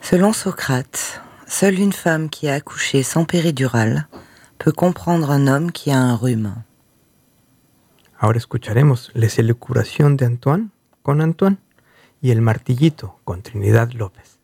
Selon Socrate, seule une femme qui a accouché sans péridurale peut comprendre un homme qui a un rhume. Ahora escucharemos Les Elucubración de Antoine con Antoine y El Martillito con Trinidad López.